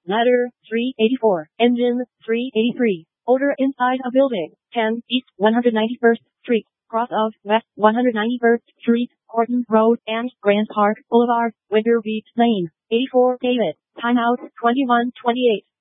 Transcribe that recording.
Ladder 384. Engine 383. Odor inside a building. 10 East 191st Street. Cross of West 191st Street, Horton Road, and Grand Park Boulevard, Winter Beach Lane. 84 David. Timeout 21:28.